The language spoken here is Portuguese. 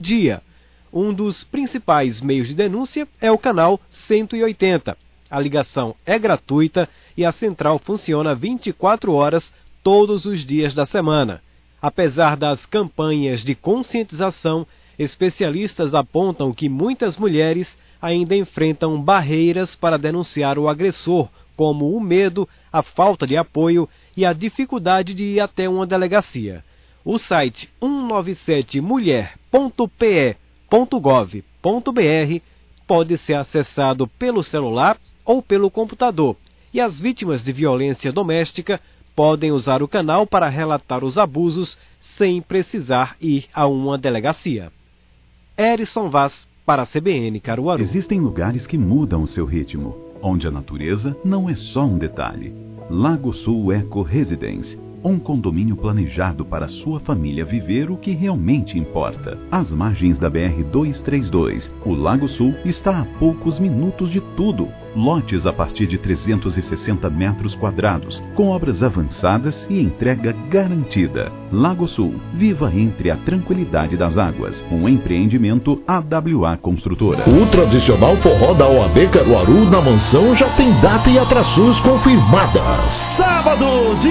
dia. Um dos principais meios de denúncia é o canal 180. A ligação é gratuita e a central funciona 24 horas todos os dias da semana. Apesar das campanhas de conscientização, especialistas apontam que muitas mulheres ainda enfrentam barreiras para denunciar o agressor, como o medo, a falta de apoio e a dificuldade de ir até uma delegacia. O site 197mulher.pe.gov.br pode ser acessado pelo celular ou pelo computador, e as vítimas de violência doméstica podem usar o canal para relatar os abusos sem precisar ir a uma delegacia. Erison Vaz, para a CBN Caruaru. Existem lugares que mudam o seu ritmo, onde a natureza não é só um detalhe. Lago Sul Eco Residence, um condomínio planejado para sua família viver o que realmente importa. Às margens da BR-232, o Lago Sul está a poucos minutos de tudo. Lotes a partir de 360 metros quadrados, com obras avançadas e entrega garantida. Lago Sul, viva entre a tranquilidade das águas. Um empreendimento AWA Construtora. O tradicional forró da OAB Caruaru na mansão já tem data e atrações confirmadas. Sábado,